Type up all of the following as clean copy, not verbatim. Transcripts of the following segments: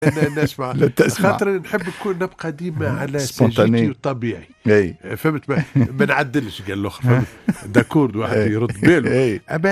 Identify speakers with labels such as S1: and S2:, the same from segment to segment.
S1: نسمع.
S2: لا تسمع.
S1: خاطر نحب نبقى ديما على سجيتي وطبيعي. فهمت؟ ما نعدلش قال الاخر. فهمت؟ داكورد واحد يرد باله. اما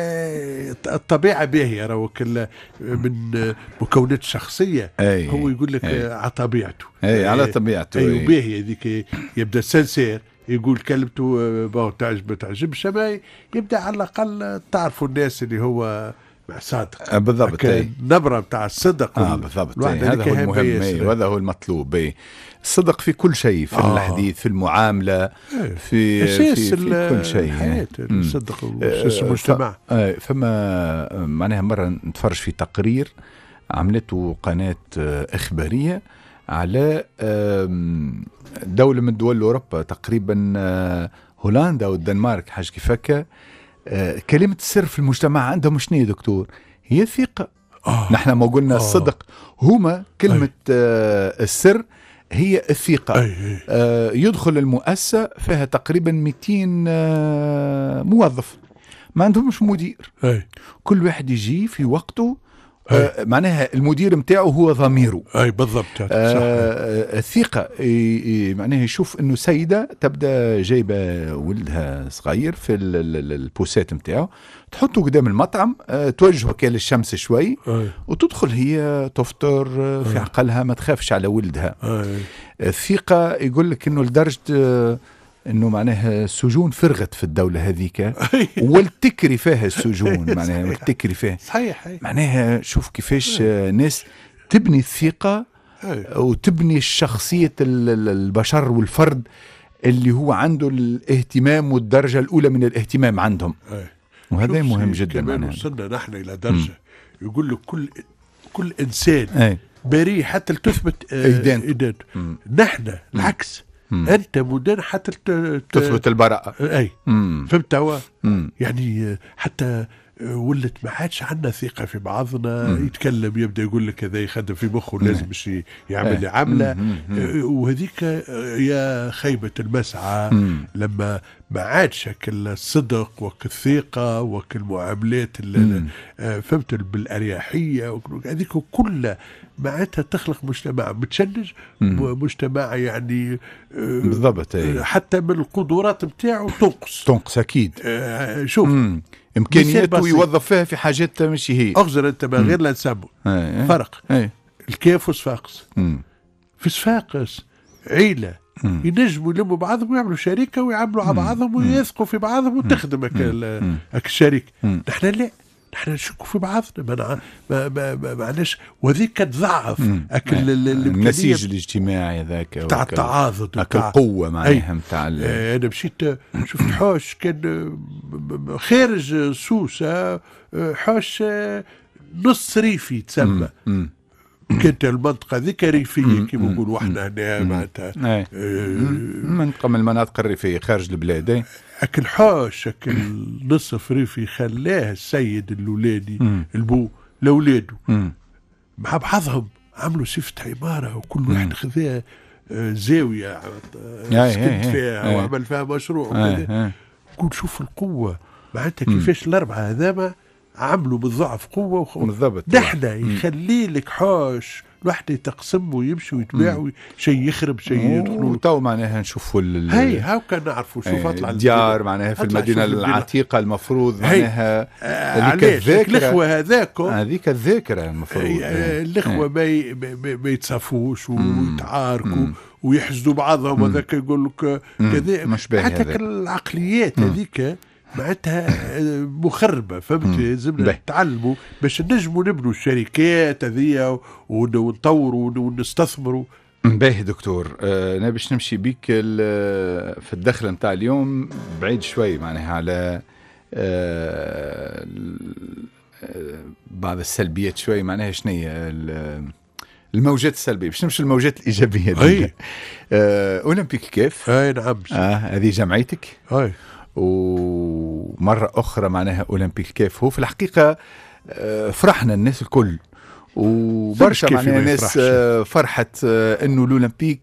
S1: الطبيعه باهيه راهو من مكونات شخصيه. هو يقول لك على طبيعته.
S2: على طبيعته.
S1: وباهيه هذيك. يبدا سنسير يقول كلمته تعجب ما تعجبش، اما يبدا على الاقل تعرفوا الناس اللي هو صادق.
S2: بالضبط.
S1: النبره بتاع الصدق.
S2: بالضبط. هذا هو المهم وهذا هو المطلوب. الصدق في كل شيء، في الحديث، في المعامله، في كل شيء.
S1: الحياه الصدق وسياسه المجتمع.
S2: فما معناها مره نتفرج في تقرير عملته قناه اخباريه على دوله من دول اوروبا تقريبا، هولندا والدنمارك، حاجه كيف هكا. كلمة السر في المجتمع عندهم شنو يا دكتور؟ هي الثقة. نحن ما قلنا الصدق، هما كلمة السر هي الثقة. يدخل المؤسسة فيها تقريبا 200 موظف، ما عندهمش مدير. كل واحد يجي في وقته. معناها المدير متاعه هو ضميره.
S1: بالضبط.
S2: الثقة معناها يشوف انه سيدة تبدأ جايبة ولدها صغير في البوسات متاعه، تحطه قدام المطعم، توجهه كال الشمس شوي، وتدخل هي تفطر في عقلها، ما تخافش على ولدها. الثقة يقول لك انه لدرجة انه معناها السجون فرغت في الدولة هذيك، والتكري فيها السجون. معناها والتكري فيها.
S1: صحيح.
S2: معناها شوف كيفاش ناس تبني الثقة وتبني الشخصية البشر والفرد اللي هو عنده الاهتمام والدرجة الأولى من الاهتمام عندهم. وهذا مهم جدا.
S1: معناها وصلنا نحن إلى درجة يقول لك كل إنسان بريء حتى تثبت إدانته. نحن العكس. أنت مدان حتى
S2: تثبت البراءة.
S1: فهمت هو؟ يعني حتى ولت ما عادش عندنا ثقة في بعضنا. يتكلم يبدأ يقول لك هذا يخدم في مخه لازم باش يعمل عملة. وهذيك يا خيبة المسعى لما ما عادش الصدق والثقة والمعاملات فهمت بالأريحية. هذيك كلها معناتها تخلق مجتمع متشنج، مجتمع يعني
S2: بالضبط.
S1: حتى من القدرات متاعه تنقص
S2: أكيد.
S1: شوف
S2: إمكانياته يوظف فيها في حاجات مش هي.
S1: أخزر أنت ما غير لا نسمو فرق. الكاف وصفاقس. في صفاقس عيلة ينجموا يلموا بعضهم ويعملوا شركة ويعملوا على بعضهم ويثقوا في بعضهم وتخدم الشركة. نحن لا، نحن نشكوا في بعضنا. معناش وذيك تضعف
S2: النسيج الاجتماعي ذاك
S1: تاع التعاضد،
S2: القوة معناها نتاع.
S1: أنا مشيت شفت حوش كان خارج سوسة، حوش نص ريفي تسمى. كانت المنطقة ذيك ريفية كما نقولوا احنا هنا معناتها
S2: منطقة من المناطق الريفية خارج البلاد.
S1: أكل حوش أكل نصف ريفي خلاه السيد الأولادي البو لأولاده مع بعضهم عملوا صفة عمارة، وكل واحد خذها زاوية سكنت فيها وعمل فيها مشروع وكذا. قول شوف القوة معناتها كيفاش الأربعة هذا عملوا بالضعف قوة
S2: بالضبط.
S1: نحن يخلي لك حوش الواحد يتقسم ويمشي ويتباع شيء يخرب شيء يدخلوا.
S2: تو معناها نشوفوا
S1: هاي هاو كان نعرفوا شوف اطلع
S2: الديار معناها في المدينة العتيقة المفروض معناها
S1: الإخوة
S2: هذيك الذاكرة المفروض.
S1: الإخوة ما يتصافوش ويتعاركوا ويحسدوا بعضهم وذاك يقول لك كذا. حتى العقليات هذيك معناتها مخربة. فهمت؟ لازمنا نتعلموا باش نجموا نبنوا الشركات هذيا ونطوروا ونستثمروا.
S2: باهي دكتور، أنا باش نمشي بيك في الدخلة نتاع اليوم بعيد شوي معناها على بعض السلبيات شوي. معناها شنية الموجات السلبية؟ باش نمشي الموجات الإيجابية. أولمبيك كيف؟
S1: نعم.
S2: هذه جمعيتك. ومرة أخرى معناها أولمبيك كيف هو في الحقيقة فرحنا الناس الكل، وبرشا معناها ناس فرحت أنه الأولمبيك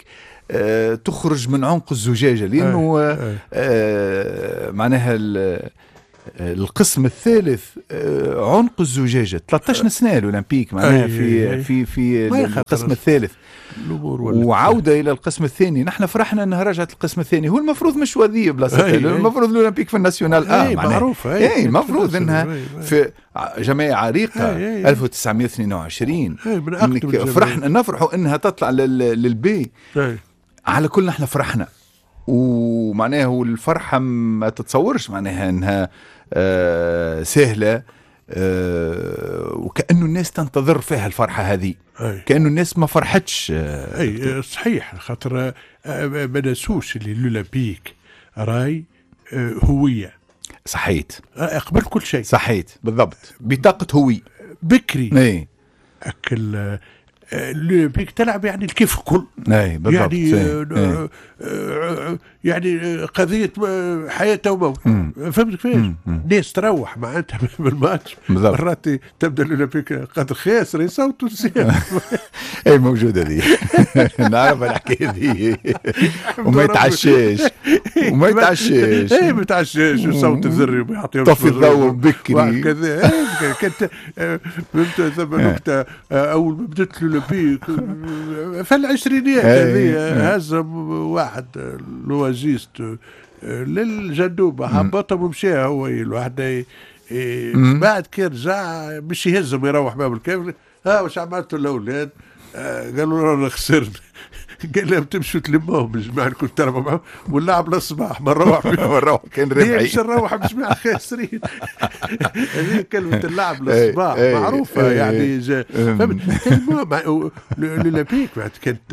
S2: تخرج من عنق الزجاجة، لأنه معناها القسم الثالث عنق الزجاجة 13 سنة الأولمبيك معناها في القسم الثالث، وعودة إلى القسم الثاني. نحن فرحنا أنها رجعت القسم الثاني، هو المفروض مش وذية بلاصتها، المفروض الأولمبيك في الناسيونال
S1: معروفة،
S2: المفروض أنها في جمعية عريقة 1922. فرحنا نفرحوا أنها تطلع للبي. على كل نحن فرحنا، ومعناه الفرحة ما تتصورش معناها أنها سهلة، وكأنه الناس تنتظر فيها الفرحة هذه، كأنه الناس ما فرحتش.
S1: صحيح، خاطر ما نسوش اللي الأولمبيك راي هوية.
S2: صحيت
S1: قبل كل شيء.
S2: صحيت بالضبط، بطاقة هوية
S1: بكري. أكل الأولمبيك تلعب يعني الكيف الكل.
S2: بالضبط.
S1: يعني قضية حياة وموت. فهمت كيفاش؟ ناس تروح معناتها بالماتش، مرات تبدا الأولمبيك قد خاسر يصوتوا
S2: اي موجودة ذي. نعرف الحكاية ذي. وما يتعشاش ما يتعشاش
S1: وصوت الذري ويعطيهم
S2: طفي الضوء بكري
S1: كذا. كانت فهمت ثم نكتة أول ما بدت الأولمبيك في العشرينيات هذه، هزم واحد لواجيست للجندوبة، هبطهم ومشى هو الواحد. بعد كي رجع مش يهزم يروح باب الكامل. واش عملتوا الأولاد؟ قالوا رانا خسرنا. قال لهم تمشوا تلموهم بالجماعة اللي كنت تلعبوا معهم، واللعب للصباح ما نروح
S2: كان ربعي
S1: مش نروح بالجماعة خاسرين. هذه كلمة اللعب للصباح معروفة يعني. فهمت؟ الأولمبيك بعد كانت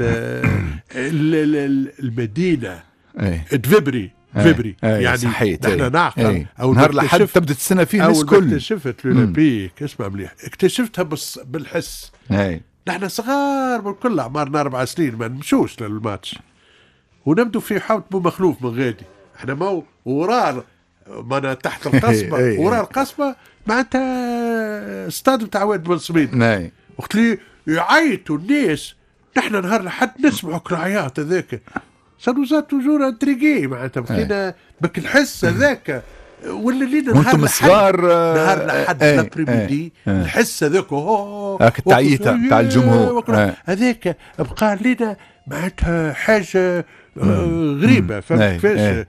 S1: المدينة دفبري يعني. نحن نعقل
S2: أو نهار لحد تبدأ السنة فيه الناس كل
S1: اكتشفت الأولمبيك. اسمع مليح، اكتشفتها بالحس. نحن صغار من كل أعمارنا 4 سنين ما نمشوش للماتش، ونبدو في حوت بو مخلوف من غادي. احنا ما وراء ما تحت القصبة وراء القصبة معناتها استاد بتاع واد بن سميد. وقت لي يعيطوا الناس نحن نهار لحد نسمعوا العياط هذاك. سنوزات توجور انتريجي معناتها بقينا بك الحس هذاك. ولا لينا
S2: نهار صغار
S1: نهار لحد لابريميدي الحس هذاك
S2: هاك التعييطه تاع الجمهور
S1: هذاك بقى لنا معناتها حاجه غريبه. فهمت كيفاش؟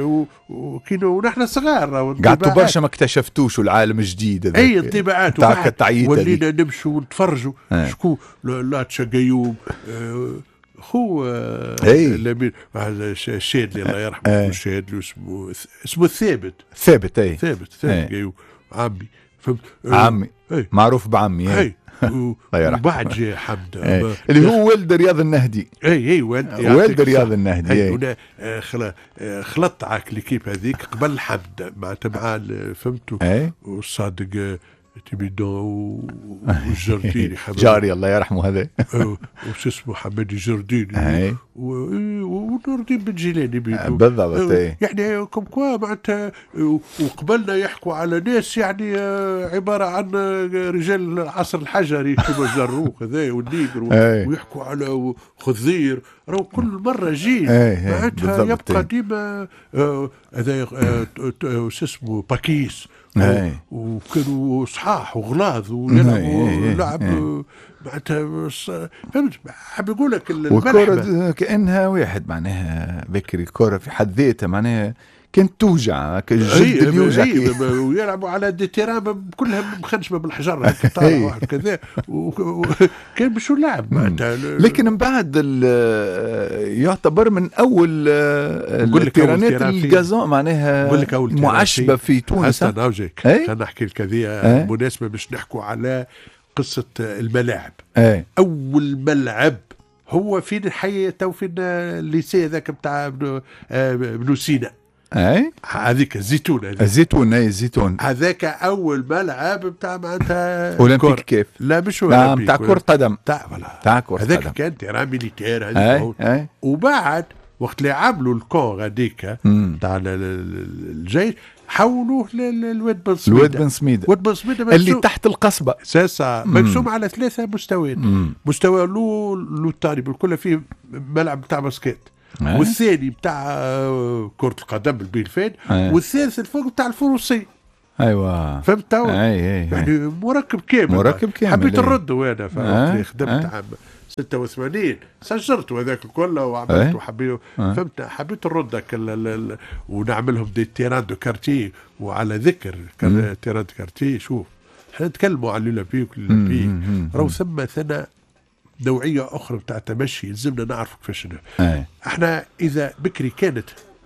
S1: وكينو ونحن صغار
S2: قعدتوا برشا ما اكتشفتوش العالم الجديد هذاك.
S1: اي انطباعات
S2: تاع التعييطه
S1: ولينا نمشوا ونتفرجوا شكون لاتشا قيوم هو لمين الشادلي الله يرحمه. الشادلي اسمه الثابت قيوم عمي. فهمت؟
S2: عمي معروف بعمي.
S1: وبعد جاء حمد
S2: اللي هو ولد رياض النهدي.
S1: ولد
S2: رياض النهدي.
S1: خلطت عاك ليكيب هذيك قبل حمد معناتها مع فهمتوا والصادق تبيدون والجرديني
S2: جاري الله يرحمه هذا.
S1: وش اسمه حمد الجرديني ونور الدين بن جيلاني
S2: بالضبط.
S1: يعني كم كوا معناتها. وقبلنا يحكوا على ناس يعني عبارة عن رجال العصر الحجري كما الزروق هذا والنيجر ويحكوا على خذير. راهو كل مرة جيل معناتها يبقى ديما هذا وش اسمه باكيس. وكانوا صحاح وغلاظ ويلعبوا لعب معناتها. فهمت؟ حاب يقول لك
S2: الكرة كأنها واحد معناها بكري كرة في حد ذاتها معناها كانت توجع الجلد اللي يوجع
S1: ويلعبوا على دي تيران كلها مخنشمه بالحجر طالع واحد كذا كان مشو لعب معناتها.
S2: لكن من بعد يعتبر من اول التيرانات الجازون معناها معشبه في تونس.
S1: خلينا نحكي الكذيه مناسبه باش نحكوا على قصه الملاعب. اول ملعب هو فين الحي تو فين الليسي ذاك بتاع بنو سينا. هذيك الزيتون هذاك اول ملعب بتاع معناتها
S2: اولمبيك. كيف؟
S1: لا مش اولمبيك
S2: بتاع كرة قدم
S1: تاع كرة قدم. هذاك كان تيران ميليتير هذيك. وبعد وقت اللي عملوا الكون هذيك تاع الجيش حولوه للواد بن سميدة.
S2: اللي تحت القصبة
S1: ساسا مقسوم على 3 مستويات. مستوى لو الثاني بالكل فيه ملعب بتاع باسكيت، والثاني بتاع كرة القدم بالبيلفين، والثالث الفوق بتاع الفروسية.
S2: ايوه
S1: فهمت تو؟
S2: اي
S1: يعني مركب كامل. حبيت نرد وانا خدمت عام 86 سجلت هذاك الكل وعملت وحبيت حبيت نرد ونعملهم دي تيران دو كارتي. وعلى ذكر تيران دو كارتي، شوف احنا نتكلموا على لولمبيك راهو ثم ثنا نوعيه اخرى بتاع تمشي لازمنا نعرف كيفاش. احنا اذا بكري كانت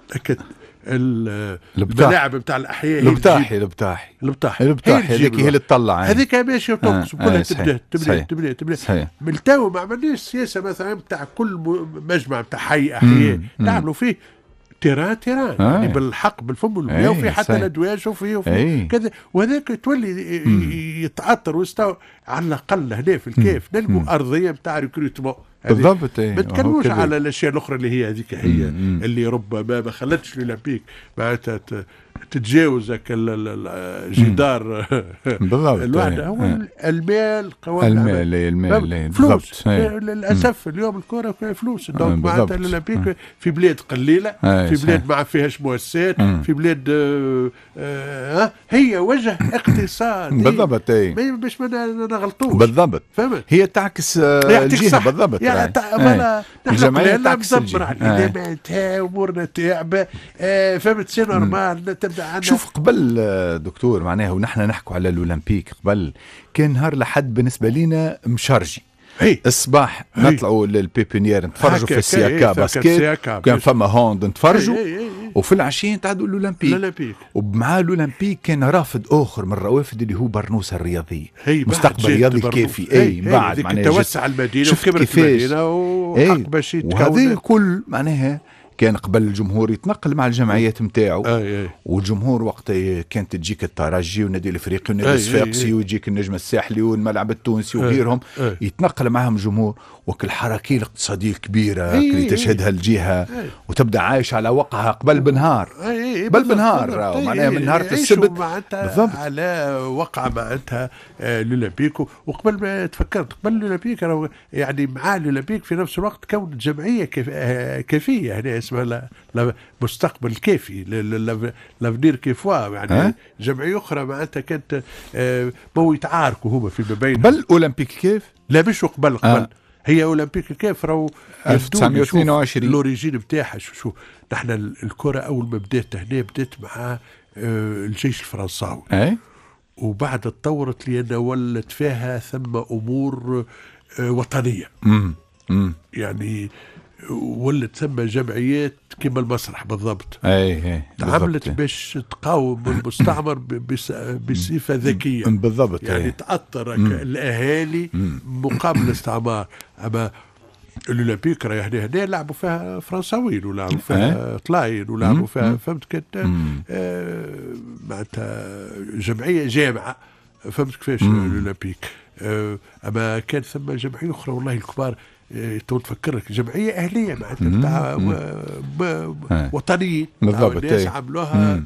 S1: الملاعب بتاع الاحياء
S2: البطاحي هذيك هي اللي تطلع
S1: هذيك ماشي وتنقص كلها تبدا من تو ما عملناش سياسه مثلا بتاع كل مجمع بتاع حي احياء نعملوا فيه تيران يعني بالحق بالفم والمياه وفي حتى الادويه وفي كذا. وهذاك تولي يتعطر ويستوى على الاقل هنا في الكيف نلقوا ارضيه بتاع ريكروتمون
S2: بالضبط.
S1: ما تكلموش على الاشياء الاخرى اللي هي هذيك هي اللي ربما ما خلتش الاولمبيك معناتها تتجاوز الجدار.
S2: بالضبط.
S1: الواحد هو المال قوانين فلوس. للاسف اليوم الكره فيها فلوس. دونك معناتها الاولمبيك في بلاد قليله، في بلاد ما فيهاش مؤسسات، في بلاد هي وجه اقتصادي.
S2: بالضبط.
S1: باش ما نغلطوش.
S2: بالضبط. هي تعكس الجهه. بالضبط.
S1: الجمعيه تعكس الجهه. امورنا تعبه فهمت سي نورمال تبدا عندنا.
S2: شوف قبل دكتور معناها ونحن نحكوا على الاولمبيك قبل كان نهار لحد بالنسبه لينا مشارجي. الصباح نطلعوا للبيبينيير نتفرجوا في السياكا باسكيت، كان فما هوند نتفرجوا، وفي العشيه نتعدوا الاولمبيك. ومع الاولمبيك كان رافد اخر من الروافد اللي هو برنوسه الرياضيه، مستقبل رياضي الكافي. بعد معناها
S1: توسع المدينه وكبرت المدينه وحق باش يتكون.
S2: وهذا الكل معناها كان قبل الجمهور يتنقل مع الجمعيات نتاعو. والجمهور وقت كانت تجيك الترجي والنادي الافريقي والنادي الصفاقسي ويجيك النجم الساحلي والملعب التونسي وغيرهم يتنقل معهم جمهور. وك الحركه الاقتصاديه الكبيره اللي تشهدها الجهه وتبدا عايش على وقعها قبل بنهار. بنهار معناها من نهار السبت
S1: بالضبط على وقع معناتها الاولمبيك. وقبل ما تفكرت قبل الاولمبيك يعني مع الاولمبيك في نفس الوقت كون الجمعيه كافيه هنا اسمها مستقبل كافي لافنير كيفوا يعني جمعيه اخرى معناتها كانت مو يتعاركوا هما في بين.
S2: بل اولمبيك كيف
S1: لا مش قبل هي اولمبيك كيف راهو
S2: 1922
S1: الاوريجين نتاعها. شو نحن الكره اول ما بدات هنا بدات مع الجيش الفرنساوي وبعد تطورت لان ولت فيها ثم امور وطنيه. يعني ولت ثم جمعيات كما المسرح بالضبط. تعملت باش تقاوم المستعمر بصفه ذكيه.
S2: بالضبط.
S1: يعني تاثر الاهالي مقابل الاستعمار. اما الاولمبيك راهي هنا لعبوا فيها فرنساويين ولعبوا فيها طلاين ولعبوا فيها فهمت كانت معناتها جمعيه جامعه. فهمت كيفاش الاولمبيك. اما كان ثم جمعيه اخرى والله الكبار تو تفكرك جمعيه اهليه معناتها بتاع وطنيين. الناس عملوها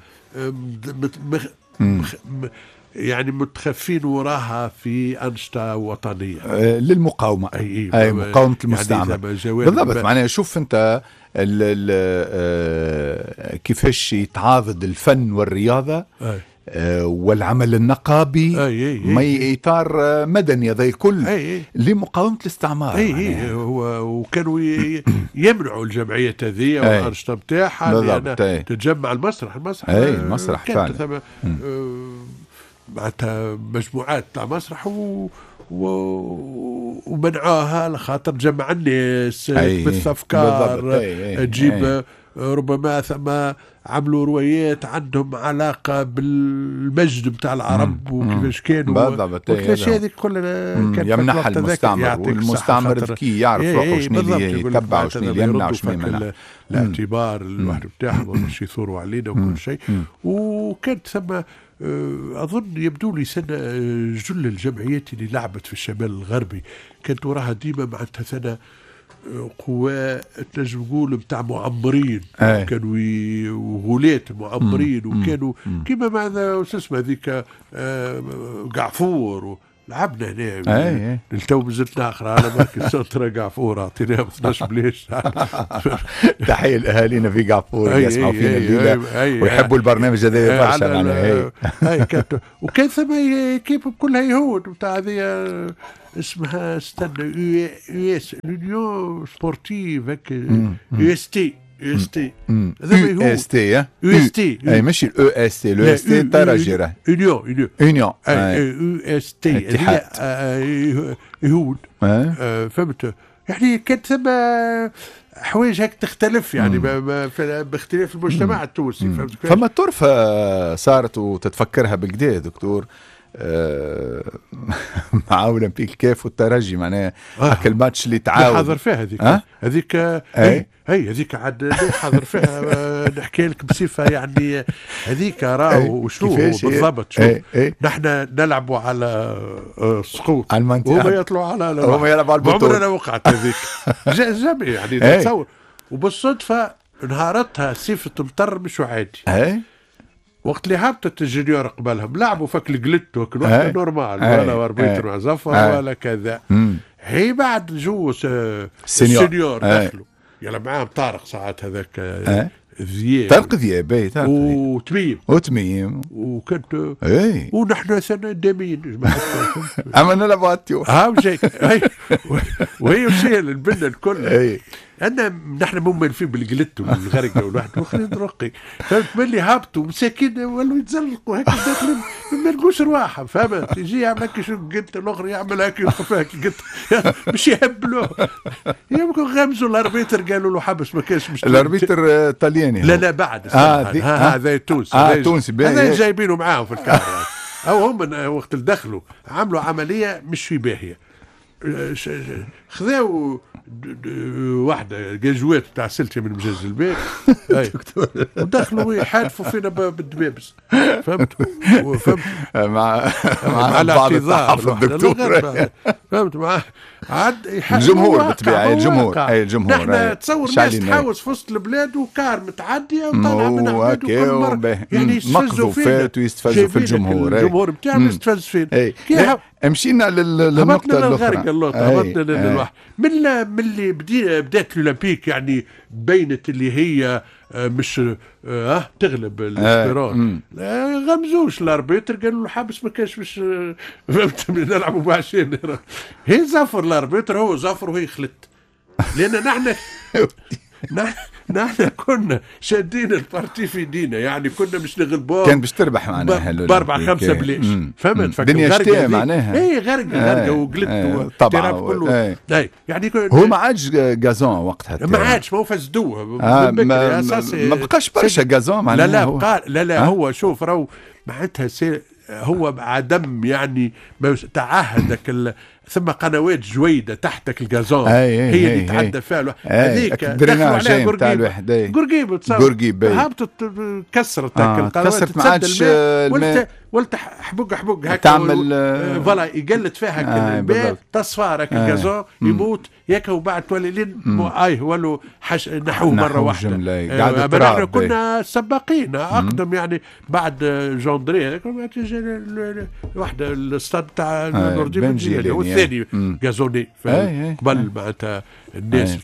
S1: يعني متخفين وراها في أنشطة وطنية
S2: للمقاومة. أي مقاومة المستعمر. يعني بالضبط. معناها شوف أنت كيفاش يتعاضد الفن والرياضة والعمل النقابي ما إطار مدني هذا الكل لمقاومة الاستعمار.
S1: وكانوا يمنعوا الجمعية هذه والأنشطة بتاعها تتجمع المسرح فعلا. معناتها مجموعات تاع مسرح ومنعوها لخاطر جمع الناس تبث افكار تجيب ربما ثم عملوا روايات عندهم علاقه بالمجد بتاع العرب وكيفاش كانوا وكيفاش هذيك كلها
S2: يمنحها المستعمر. والمستعمر ذكي يعرف روحه شنو يتبع وشنو يمنع وشنو يمنع.
S1: الاعتبار الواحد بتاعهم باش يثوروا علينا وكل شيء. وكانت ثم أظن يبدو لي سنة جل الجمعيات اللي لعبت في الشمال الغربي كانت وراها ديما معناتها سنة قوى تنجم نقول بتاع معمرين. كانوا وغولات معمرين وكانوا كيما معناتها اسمها ذيك قعفور لعبنا هنا التو بزلت اخر على مركز سنترا قعفور اعطيناهم 12 بليش.
S2: تحيه لاهالينا في قعفور اللي يسمعوا فينا الليله ويحبوا البرنامج هذا برشا معناها.
S1: وكان ثم كيف كلها يهود بتاع هذه اسمها استنى يو اس يونيون سبورتيف هيك يو اس تي يو اس تي
S2: يو اس تي يو اس تي اي ماشي الاو اس تي الاو اس تي ترجي راه
S1: يونيون
S2: يو
S1: اس تي يهود فهمت يعني كانت ثم حوايج هيك تختلف يعني باختلاف المجتمع التونسي فهمت.
S2: فما طرفه صارت وتتفكرها بالكدا دكتور مع اولمبيك كيف والترجي معناها هاك الماتش اللي تعاود
S1: حاضر فيها هذيك هذيك عاد حاضر فيها نحكي لك بصفه يعني هذيك راهو شنو بالضبط شو نحن نلعبوا على السقوط
S2: هما
S1: يطلعوا على
S2: هما يلعبوا على البطوله.
S1: عمرنا وقعت هذيك جميع يعني نتصور وبالصدفه نهارتها سيف المطر مش عادي. وقت اللي هبطت الجونيور قبلهم لعبوا فك الجلت وكل واحد نورمال ولا وربيتر مع زفر ولا كذا. هي بعد جو السينيور دخلوا يلا معاهم طارق ساعات هذاك ذياب
S2: طارق ذياب وتميم
S1: وكنت ونحن سنة دامين
S2: اما نلعبوا التيوف
S1: وهي وسيل البنة الكل نحن مملفين بالجلت والغرقه والواحد واخرين رقي فهمت ملي هابطوا مساكين ولوا يتزلقوا هكا داخلين ما نلقوش رواحهم فهمت يجي يعمل هكا شو قلت الاخر يعمل هكا يوقف هكا قلت مش يهبلوه يمكن غمزوا الاربيتر قالوا له حبس ما كانش مش
S2: الاربيتر طلياني
S1: لا بعد هذا تونسي هذا جايبينه معاهم في الكاميرا او هم وقت اللي دخلوا عملوا عمليه مش في باهيه خذاو واحدة جاجوات تاع سلتي من مجاز البيت ودخلوا يحالفوا فينا بالدبابس فهمت
S2: مع
S1: الاعتذار الدكتور فهمت مع عاد
S2: الجمهور بالطبيعة الجمهور
S1: نحن تصور ناس تحاوس في وسط البلاد وكار متعدية وطالعة من عباد وكل مرة يعني يستفزوا فينا
S2: ويستفزوا في الجمهور
S1: بتاعنا يستفز فينا
S2: مشينا للنقطة الأخرى
S1: هبطنا للواحد من اللي بدات الأولمبيك يعني بينت اللي هي مش تغلب الاسبيرون غمزوش الاربيتر قالوا له حابس ما كانش مش فهمت نلعبوا بعشين هي زفر الاربيتر هو زفر وهي خلت لان نحن كنا شادين البارتي في دينا يعني كنا مش نغلبوه
S2: كان باش تربح معناها
S1: باربع خمسة بليش فهمت
S2: الدنيا شتاء معناها
S1: غرقه وقلت
S2: طبعا
S1: كله يعني
S2: هو ما عادش غازون وقتها
S1: ما عادش ما هو فسدوه
S2: ما بقاش برشا غازون معناها
S1: لا هو شوف راهو معناتها هو عدم يعني تعهدك ثم قنوات جويده تحتك الغازون هي اللي تعدى فيها هذيك دخلوا عليها قرقيب
S2: قرقيب
S1: هبطت كسرت
S2: كسرت ما عادش
S1: ولت حبق هكا
S2: تعمل
S1: فوالا يقلت فيها الماء تصفى هكا الغازون يموت ياك وبعد تولي لين ولو نحوه مره واحده نحن كنا سباقين اقدم يعني بعد جوندري واحده الاستاد تاع نوردي بنجيلي والثاني غازوني قبل معناتها الناس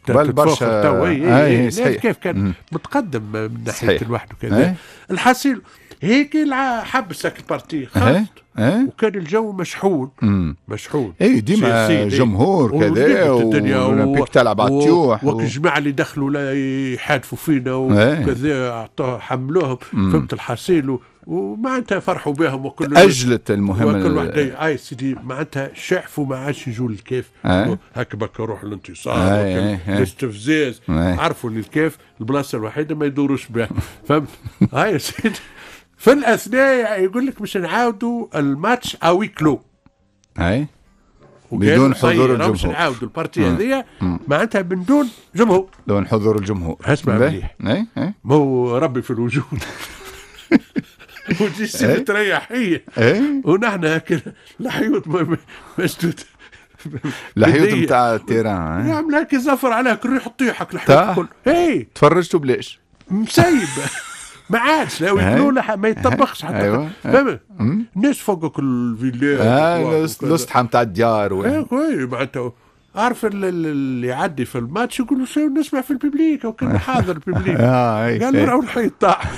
S1: كيف كان متقدم من ناحيه الواحد وكذا الحاصل هيك حبسك البارتي خلصت وكان الجو مشحون
S2: ديما جمهور كذا والأولمبيك تلعب على التيوح
S1: والجماعة اللي دخلوا لا يحادفوا فينا وكذا حملوهم فهمت الحصيل ومعناتها فرحوا بهم وكل
S2: أجلت المهمة
S1: وكل واحد سيدي معناتها شعفوا ما عادش يجوا الكيف هكا بكا روح الانتصار الاستفزاز عرفوا اللي الكيف البلاصة الوحيدة ما يدوروش بها فهمت هاي سيدي في الأثناء يقول لك مش نعاودوا الماتش أوي كلو
S2: بدون حضور الجمهور
S1: مش نعاودوا البارتي هذيا معناتها بدون جمهور
S2: بدون حضور الجمهور
S1: اسمع مليح مو ربي في الوجود وتجي تريح هي ونحن هكذا لحيوت مسدود
S2: لحيوت نتاع التيران
S1: يعمل هكا زفر عليك الريح تطيحك لحيوت كل
S2: تفرجتوا بلاش
S1: مسيب ما عادش لا يقولوا له ما يطبقش حتى.
S2: أيوة.
S1: فهمت الناس فوق الفيلات
S2: الاسطحه نتاع الديار
S1: اي معناتها عارف اللي يعدي في الماتش يقولوا شو نسمع في الببليك او كان حاضر الببليك قال راهو الحي طاح.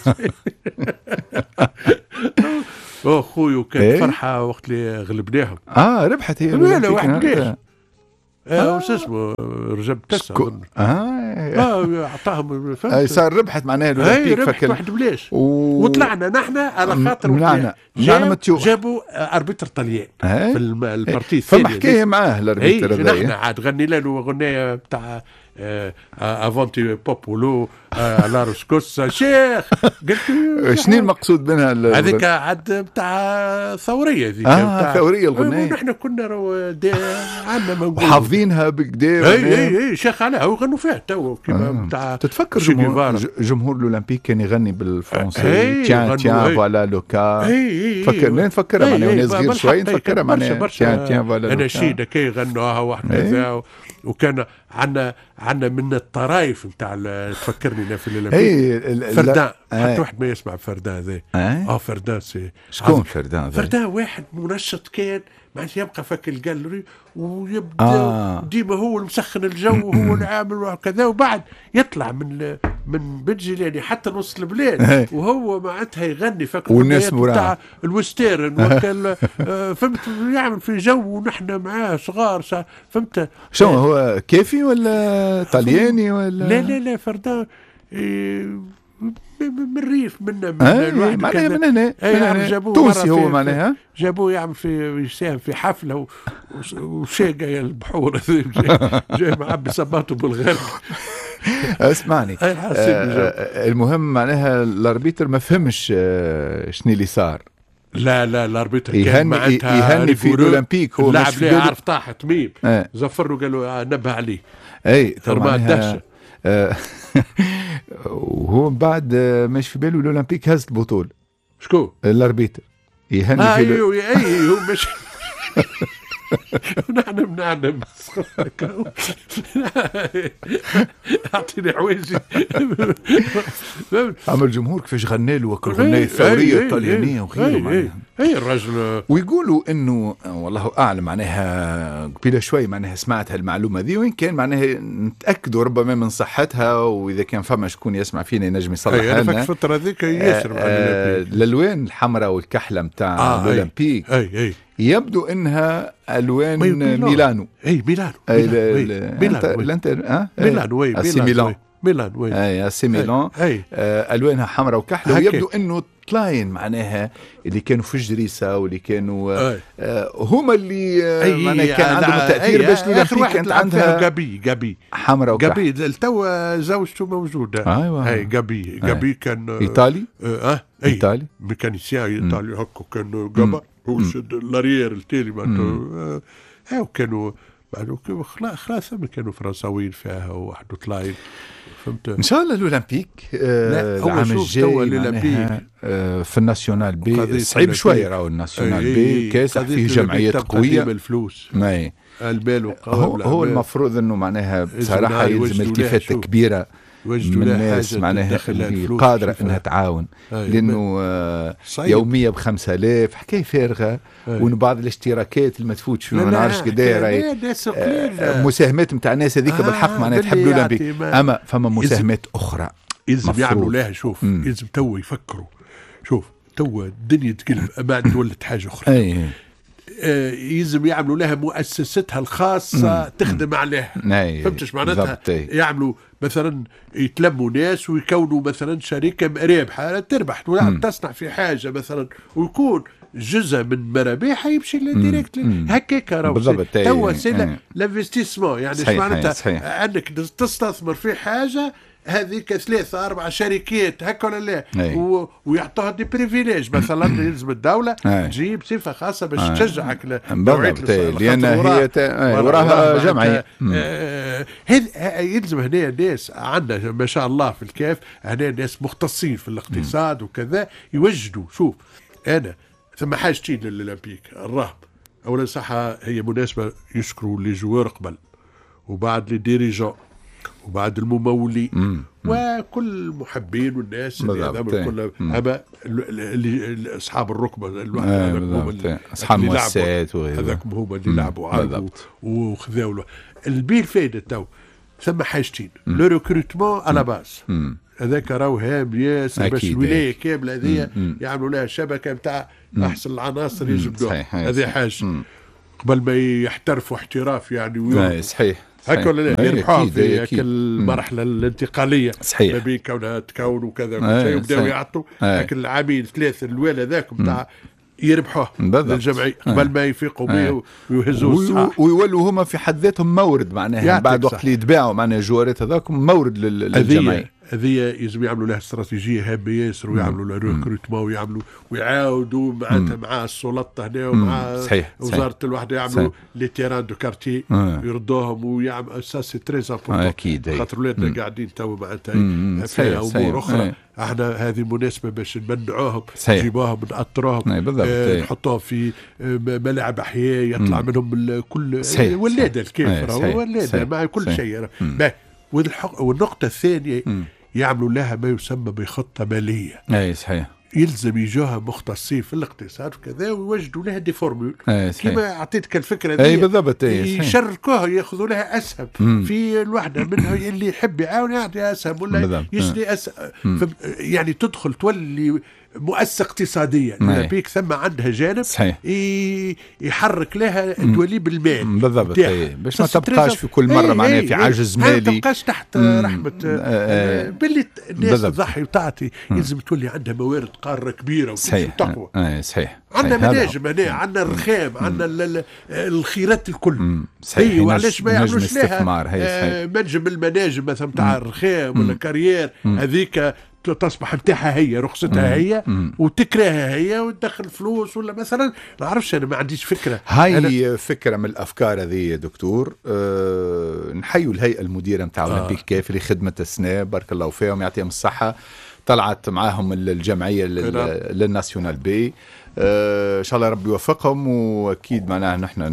S1: خويا كانت فرحه وقت اللي غلبناهم.
S2: ربحت هي
S1: لا واحد ليش وش اسمه رجب تسعة اعطاهم
S2: صار ربحت معناها
S1: الاولمبيك ربحت واحد بلاش وطلعنا نحن على خاطر جابوا اربيتر طليان في البارتي الثاني.
S2: فما حكايه معاه الاربيتر هذا
S1: نحن عاد غني له غنيه بتاع افونتي بوبولو لا روسكوسا شيخ. قلت
S2: شنو المقصود منها
S1: هذيك عاد بتاع ثوريه ذيك
S2: ثوريه الغنيه.
S1: نحن كنا عندنا موجود
S2: حافظينها بكدا.
S1: اي شيخ عليها ويغنوا فيها تو كيما بتاع.
S2: تتفكر جمهور الاولمبيك كان يغني بالفرنسي تيان فوالا لوكا. فكرنا نفكرها معناها وانا صغير شوي نفكرها معناها تيان فوالا لوكا.
S1: اناشيد كي يغنوها واحد كذا وكان عندنا من الطرايف نتاع تفكرني في الاولمبيك فردان. حتى واحد ما يسمع فردان ذا. فردان
S2: شكون فردان ذا؟
S1: فردان واحد منشط كان معناتها يبقى فك الجاليري ويبدا ديما هو المسخن الجو وهو اللي عامل وكذا وبعد يطلع من بنجلاني حتى نص البلاد وهو معناتها يغني فك بتاع الوستيرن وكل فهمت يعمل في جو ونحن معاه صغار فهمت.
S2: شو هو كيفي ولا طلياني ولا
S1: لا فردان من الريف منا
S2: معناها من هنا تونسي هو معناها
S1: جابوه يعمل يساهم في حفله وشي جاي البحور جاي معبي صباته بالغرب.
S2: اسمعني المهم معناها الاربيتر ما فهمش شنو اللي صار.
S1: لا الاربيتر كان معناتها
S2: يهني في الاولمبيك هو
S1: اللاعب اللي عارف طاح تميم زفر له قال له نبه عليه
S2: طبعا وهو بعد مش في باله الاولمبيك هز البطوله.
S1: شكون
S2: الاربيتر يهني في
S1: ايوه مش نحن بنعلم اعطيني حوايجي.
S2: عمل الجمهور كيفاش غنى له وكل غنايه الثوريه الطليانيه وغيره.
S1: الرجل
S2: ويقولوا انه والله اعلم معناها قبيله شوي معناها سمعت هالمعلومه ذي وين كان معناها نتاكدوا ربما من صحتها واذا كان فما شكون يسمع فينا ينجم يصلح لنا.
S1: انا فاكر الفتره ذيك ياسر
S2: الالوان الحمراء والكحله نتاع الاولمبيك يبدو انها الوان ميلانو.
S1: ميلانو
S2: سي ميلان الوانها حمراء وكحله ويبدو انه طلاين معناها اللي كانوا في الجريسه واللي كانوا هما اللي معناها كان عندهم التاثير باش الاولمبيك كانت عندها
S1: جابي
S2: حمراء وكحله.
S1: جابي تو زوجته موجوده. جابي كان
S2: ايطالي
S1: ايطالي ميكانيسيان ايطالي هكا كان جابا هو شد الاريير التالي معناته وكانوا خلاص كانوا فرنساويين فيها وواحد طلاين فهمت.
S2: ان شاء الله الاولمبيك العام الجاي في الناسيونال بي صعيب شويه راهو الناسيونال بي كاسح فيه جمعيات قويه
S1: الفلوس
S2: المال هو المفروض انه معناها بصراحه يلزم التفاته كبيره من الناس معناها اللي قادرة انها تعاون لانه يومية ب5000 حكاية فارغة وان بعض الاشتراكات اللي ما تفوتش ما نعرفش قدايا مساهمات نتاع الناس هذيك بالحق معناها تحب الاولمبيك اما فما مساهمات اخرى
S1: يلزم يعملوا لها. شوف يلزم تو يفكروا. شوف تو الدنيا تقلب بعد ولت حاجة اخرى. يلزم يعملوا لها مؤسستها الخاصة تخدم عليها. فهمتش معناتها يعملوا مثلا يتلموا ناس ويكونوا مثلا شركة رابحة تربح ولا تصنع في حاجة مثلا ويكون جزء من مرابحها يمشي للديريكت هكاك راهو توا سي لانفستيسمون يعني معناتها انك تستثمر في حاجة هذيك 3-4 شركات هكا ولا لا ويعطوها دي بريفيليج مثلا يلزم الدولة تجيب صفة خاصة باش تشجعك
S2: لأن هي وراها جمعية.
S1: يلزم هنا ناس عندنا ما شاء الله في الكاف هنا ناس مختصين في الاقتصاد وكذا يوجدوا. شوف أنا ثم حاجتين للأولمبيك الرهب أولا صح هي مناسبة يشكروا لي جوار قبل وبعد لي ديريجون وبعد الممولي وكل المحبين والناس اللي هذا كلهم أما اللي أصحاب الركبة
S2: أصحاب المؤسسات
S1: هذاك هم اللي لعبوا عرضوا وخذوا البي الفايدة تو ثم حاجتين لو ريكروتمون على باس هذاك راهو هام ياسر باش الولاية كاملة هذه يعملوا لها شبكة نتاع أحسن العناصر يجبدوها هذه حاجة قبل ما يحترفوا احتراف يعني
S2: صحيح
S1: هكا ولا لا يربحوها في هيك المرحله الانتقاليه ما بين كونها تكون وكذا ويبداو يعطوا لكن العامين 3 الوالد ذاك نتاع يربحوه للجمعيه قبل ما يفيقوا ويهزوا
S2: ويولوا هما في حد ذاتهم مورد معناها بعد وقت اللي يتباعوا معناها الجوارات هذاك مورد للجمعيه
S1: هذه يجب يعملوا لها استراتيجيه هامه ياسر ويعملوا لها ريكروتمون ويعملوا ويعاودوا معناتها مع السلطه هنا ومع وزاره الوحده يعملوا لي تيران دو كارتي يردوهم ويعملوا سا سي تري امبورطون
S2: اكيد
S1: خاطر ولادنا قاعدين تو معناتها فيها امور اخرى احنا هذه مناسبه باش نمنعوهم نجيبوهم نأطروهم نحطوهم في ملاعب احياء يطلع منهم كل ولاده الكافره ولاده مع كل شيء والنقطه الثانيه يعملوا لها ما يسمى بخطة مالية.
S2: اي صحيح.
S1: يلزم يجوها مختصين في الاقتصاد وكذا ويوجدوا لها دي فورمول كما اعطيتك الفكره دي.
S2: اي بالضبط.
S1: يشركوها ياخذوا لها اسهم في الوحده منها اللي يحب يعاون يعطي اسهم ولا يشري يعني تدخل تولي مؤسسة اقتصادية بيك ثم عندها جانب يحرك لها دواليب المال
S2: بالضبط باش ما تبقاش في كل مرة معناها في عجز مالي
S1: ما تبقاش تحت رحمة باللي الناس تضحي وتعطي يلزم تولي عندها موارد قارة كبيرة وتقوى
S2: صحيح
S1: عندنا مناجم هنا عندنا الرخام عندنا الخيرات الكل صحيح وعلاش ما يعملوش لها منجم المناجم مثلا تاع الرخام ولا كارير هذيك تصبح نتاعها هي رخصتها هي وتكرهها هي وتدخل فلوس ولا مثلا ما اعرفش انا ما عنديش فكره.
S2: هاي فكره من الافكار هذه يا دكتور. نحيوا الهيئه المديره نتاع اولمبيك كافري خدمه السنه بارك الله فيهم يعطيهم الصحه طلعت معاهم الجمعيه للناسيونال بي ان شاء الله ربي يوفقهم واكيد معناها نحن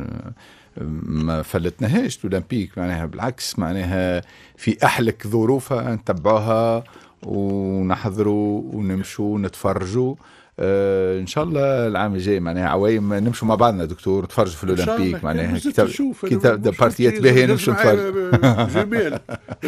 S2: ما فلتناهاش الاولمبيك معناها بالعكس معناها في احلك ظروفها نتبعوها ونحضروا ونمشوا ونتفرجوا ان شاء الله العام الجاي معناها عوايم نمشوا مع بعضنا دكتور نتفرجوا في الاولمبيك معناها كتاب بارتيات باهيه نمشوا نتفرجوا
S1: جميل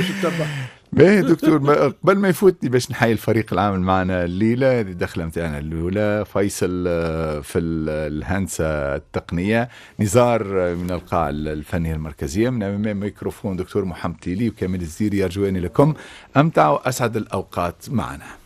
S2: باهي دكتور قبل ما يفوتني باش نحيي الفريق العامل معنا الليله هذه الدخله نتاعنا الاولى فيصل في الهندسه التقنيه نزار من القاعه الفنيه المركزيه من امام ميكروفون دكتور محمد تيلي وكامل الزيري يرجواني لكم امتع واسعد الاوقات معنا.